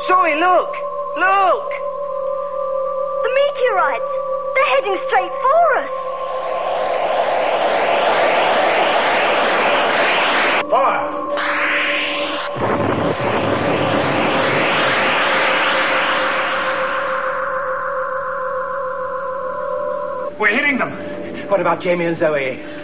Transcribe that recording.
Zoe, look! Look! The meteorites! They're heading straight for us! Fire! We're hitting them! What about Jamie and Zoe?